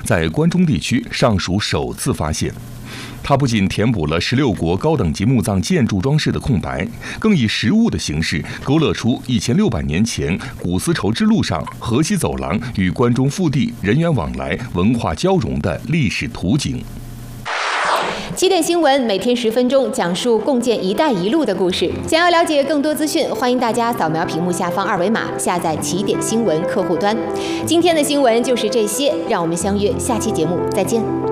在关中地区尚属首次发现。它不仅填补了16国高等级墓葬建筑装饰的空白，更以实物的形式勾勒出1600年前古丝绸之路上河西走廊与关中腹地人员往来、文化交融的历史图景。 7点新闻每天10分钟，讲述共建“一带一路”的故事。想要了解更多资讯，欢迎大家扫描屏幕下方2维码，下载7点新闻客户端。今天的新闻就是这些，让我们相约下期节目再见。